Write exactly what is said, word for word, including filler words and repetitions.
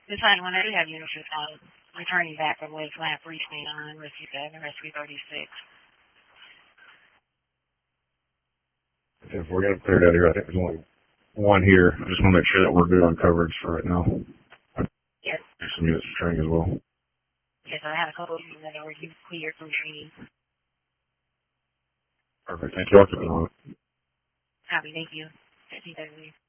It's fine. When I do have units, um, returning back from Wave Lab, reach me on Rescue seven, Rescue thirty-six. If we're going to clear it out here, I think there's only one here. I just want to make sure that we're good on coverage for right now. Yes. There's some units for training as well. Yes, I had a couple of units that were cleared from training. Perfect. Thank you. I'll keep it on. Copy. Thank you. fifteen thirty.